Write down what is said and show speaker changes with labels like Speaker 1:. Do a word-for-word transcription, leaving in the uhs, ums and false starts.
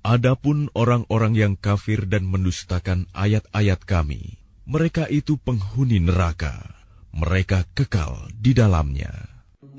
Speaker 1: Adapun orang-orang yang kafir dan mendustakan ayat-ayat Kami, mereka itu penghuni neraka. Mereka kekal di dalamnya.